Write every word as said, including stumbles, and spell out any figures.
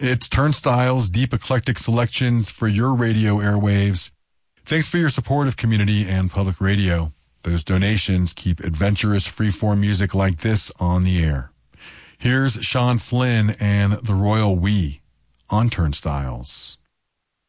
It's Turnstiles, deep eclectic selections for your radio airwaves. Thanks for your support of community and public radio. Those donations keep adventurous freeform music like this on the air. Here's Sean Flynn and the Royal We on Turnstiles.